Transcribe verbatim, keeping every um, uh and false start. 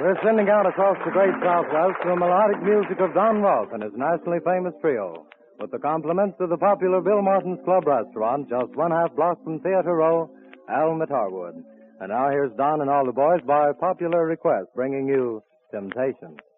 We're sending out across the great Southwest the melodic music of Don Rolfe and his nationally famous trio, with the compliments of the popular Bill Martin's Club restaurant, just one half block from Theater Row, Elm at Harwood. And now here's Don and all the boys by popular request, bringing you Temptation.